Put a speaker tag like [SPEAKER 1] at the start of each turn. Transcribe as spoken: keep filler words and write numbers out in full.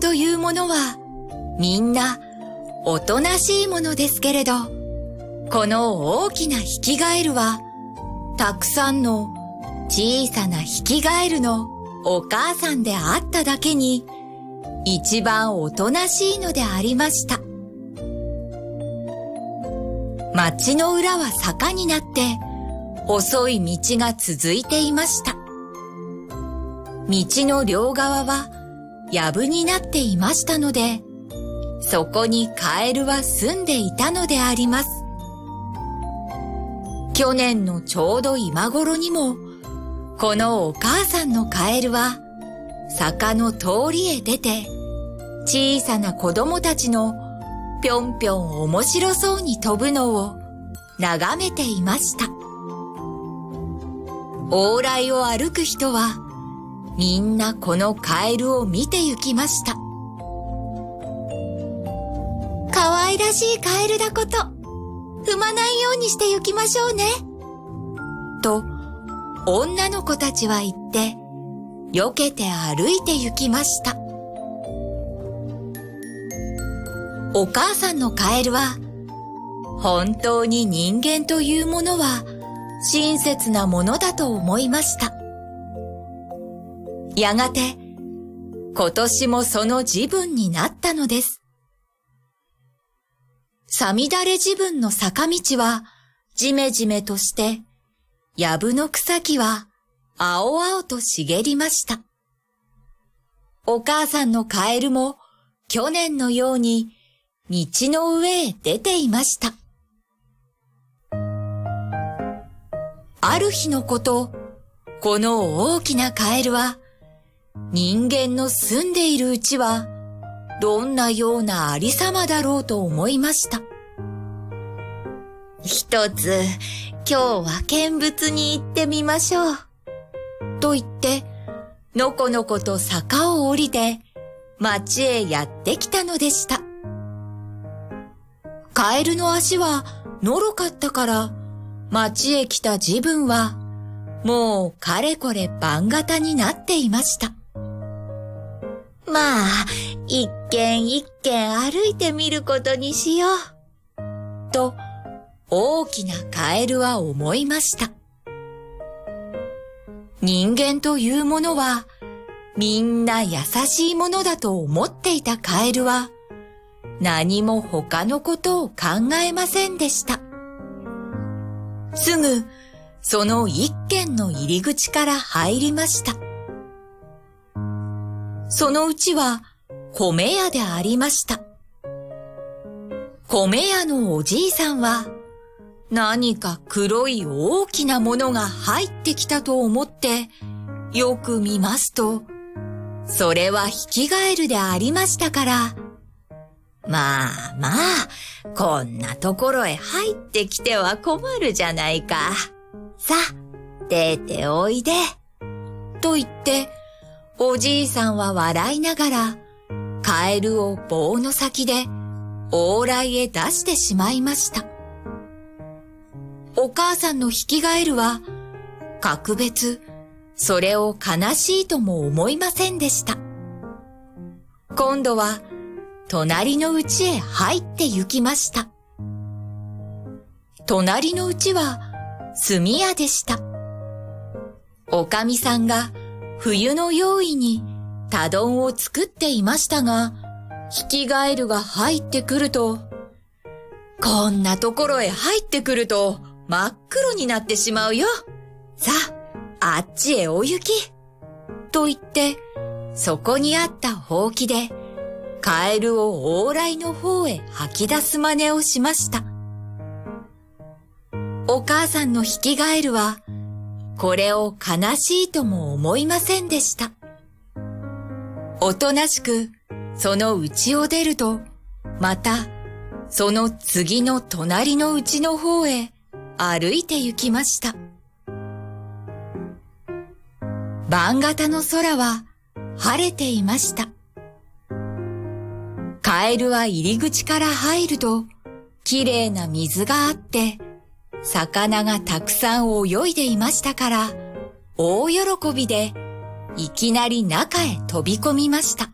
[SPEAKER 1] というものはみんなおとなしいものですけれど、この大きなヒキガエルはたくさんの小さなヒキガエルのお母さんであっただけに一番おとなしいのでありました。町の裏は坂になって細い道が続いていました。道の両側は藪になっていましたので、そこにカエルは住んでいたのであります。去年のちょうど今頃にも、このお母さんのカエルは坂の通りへ出て、小さな子供たちのぴょんぴょん面白そうに飛ぶのを眺めていました。往来を歩く人はみんなこのカエルを見て行きました。かわいらしいカエルだこと、踏まないようにして行きましょうね。と、女の子たちは言って、避けて歩いて行きました。お母さんのカエルは、本当に人間というものは親切なものだと思いました。やがて、今年もその自分になったのです。さみだれ自分の坂道はじめじめとして、藪の草木は青々と茂りました。お母さんのカエルも去年のように道の上へ出ていました。ある日のこと、この大きなカエルは人間の住んでいるうちはどんなようなありさまだろうと思いました。一つ、今日は見物に行ってみましょう。と言って、のこのこと坂を降りて、町へやってきたのでした。カエルの足はのろかったから、町へ来た自分は、もうかれこれ晩型になっていました。まあ、一軒一軒歩いてみることにしよう。と、大きなカエルは思いました。人間というものは、みんな優しいものだと思っていたカエルは、何も他のことを考えませんでした。すぐ、その一軒の入り口から入りました。そのうちは米屋でありました。米屋のおじいさんは何か黒い大きなものが入ってきたと思ってよく見ますと、それはヒキガエルでありましたから、まあまあ、こんなところへ入ってきては困るじゃないか。さあ、出ておいで。と言って、おじいさんは笑いながら、カエルを棒の先で往来へ出してしまいました。お母さんのヒキガエルは、格別、それを悲しいとも思いませんでした。今度は、隣の家へ入って行きました。隣の家は、炭屋でした。おかみさんが、冬の用意にた丼を作っていましたが、ヒキガエルが入ってくると、こんなところへ入ってくると真っ黒になってしまうよ。さあ、あっちへお行き。と言って、そこにあったほうきで、カエルを往来の方へ吐き出す真似をしました。お母さんのヒキガエルは、これを悲しいとも思いませんでした。おとなしくその家を出ると、またその次の隣の家の方へ歩いて行きました。晩型の空は晴れていました。カエルは入り口から入ると、きれいな水があって、魚がたくさん泳いでいましたから、大喜びでいきなり中へ飛び込みました。